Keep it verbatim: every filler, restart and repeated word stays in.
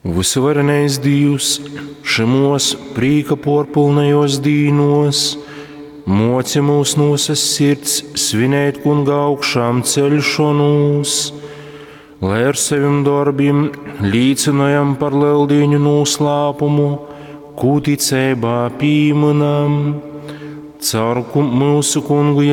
Visvarenais Dievs, šemos prīka porpilnajos dīnos, moci mūs nosas sirds svinēt kunga augšām ceļšonūs, lai ar saviem darbiem līdzinājam par leldīņu noslāpumu, kū ticībā pīmanam, caur mūsu kungu